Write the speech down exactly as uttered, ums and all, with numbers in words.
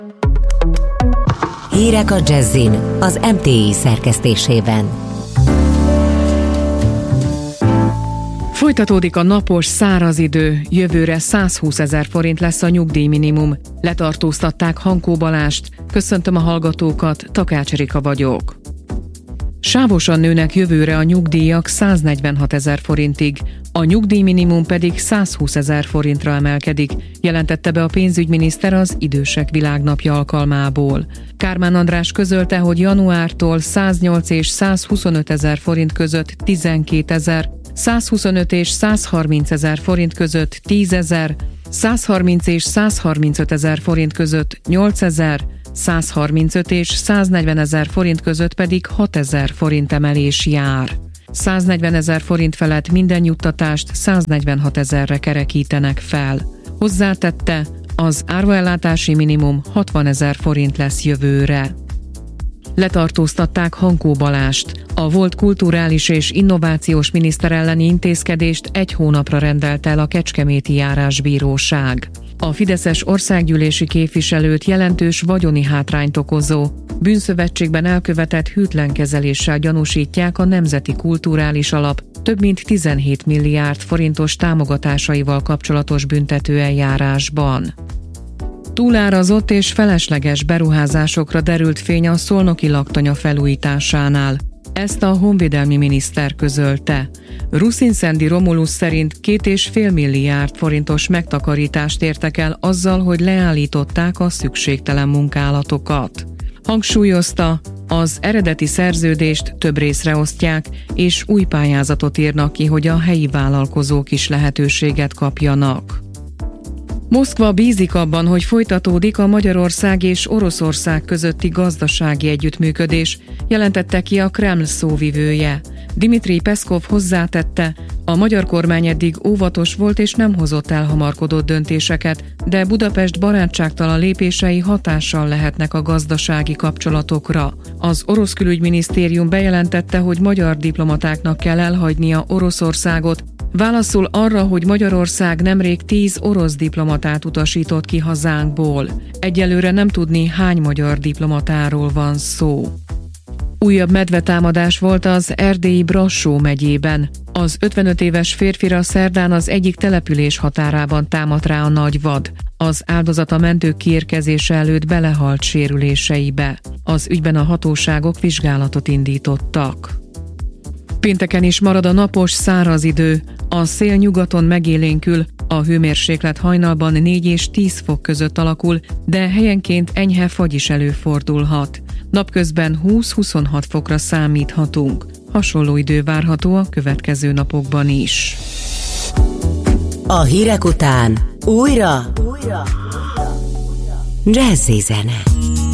Hírek a Jazzin az em té i szerkesztésében. Folytatódik a napos, száraz idő, jövőre százhúszezer forint lesz a nyugdíjminimum. Letartóztatták Hankó Balást. Köszöntöm a hallgatókat, Takács Erika vagyok. Sávosan nőnek jövőre a nyugdíjak száznegyvenhatezer forintig, a nyugdíjminimum pedig százhúszezer forintra emelkedik, jelentette be a pénzügyminiszter az Idősek Világnapja alkalmából. Kármán András közölte, hogy januártól száznyolc és százhuszonöt ezer forint között tizenkétezer, százhuszonöt és százharminc ezer forint között tízezer, százharminc és százharmincöt ezer forint között nyolcezer, százharmincöt és száznegyven ezer forint között pedig hatezer forint emelés jár. száznegyven ezer forint felett minden juttatást száznegyvenhat ezerre kerekítenek fel. Hozzátette, az áruellátási minimum hatvan ezer forint lesz jövőre. Letartóztatták Hankó Balást. A volt kulturális és innovációs miniszter elleni intézkedést egy hónapra rendelt el a Kecskeméti Járásbíróság. A fideszes országgyűlési képviselőt jelentős vagyoni hátrányt okozó, bűnszövetségben elkövetett hűtlen kezeléssel gyanúsítják a Nemzeti Kulturális Alap több mint tizenhét milliárd forintos támogatásaival kapcsolatos büntetőeljárásban. Túlárazott és felesleges beruházásokra derült fény a szolnoki laktanya felújításánál. Ezt a honvédelmi miniszter közölte. Ruszinszendi Romulus szerint két és fél milliárd forintos megtakarítást értek el azzal, hogy leállították a szükségtelen munkálatokat. Hangsúlyozta, az eredeti szerződést több részre osztják, és új pályázatot írnak ki, hogy a helyi vállalkozók is lehetőséget kapjanak. Moszkva bízik abban, hogy folytatódik a Magyarország és Oroszország közötti gazdasági együttműködés, jelentette ki a Kreml szóvivője. Dmitrij Peszkov hozzátette, a magyar kormány eddig óvatos volt és nem hozott elhamarkodott döntéseket, de Budapest barátságtalan lépései hatással lehetnek a gazdasági kapcsolatokra. Az orosz külügyminisztérium bejelentette, hogy magyar diplomatáknak kell elhagynia Oroszországot, válaszul arra, hogy Magyarország nemrég tíz orosz diplomatát utasított ki hazánkból. Egyelőre nem tudni, hány magyar diplomatáról van szó. Újabb medvetámadás volt az erdélyi Brassó megyében. Az ötvenöt éves férfira szerdán az egyik település határában támadt rá a nagy vad. Az áldozat a mentők kiérkezése előtt belehalt sérüléseibe. Az ügyben a hatóságok vizsgálatot indítottak. Pénteken is marad a napos, száraz idő. A szél nyugaton megélénkül, a hőmérséklet hajnalban négy és tíz fok között alakul, de helyenként enyhe fagy is előfordulhat. Napközben húsz-huszonhat fokra számíthatunk. Hasonló idő várható a következő napokban is. A hírek után újra, újra. Jazzy zene.